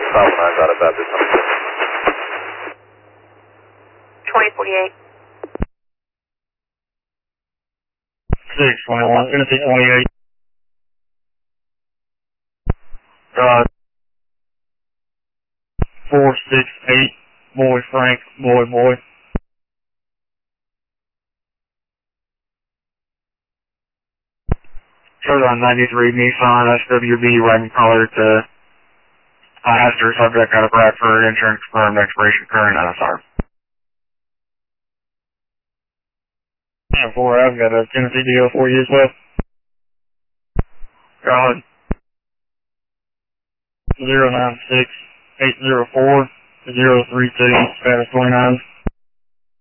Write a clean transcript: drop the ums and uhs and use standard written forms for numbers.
South 9, got it, Baptist 2048. 621, Tennessee 28. God. 468, boy Frank, boy. Tucson 93, Nissan SWB, riding caller to Astor, subject out of Bradford, insurance confirmed, expiration current, NSR. 4, I've got a Tennessee deal for you as well. God. 096-804-032, status 29.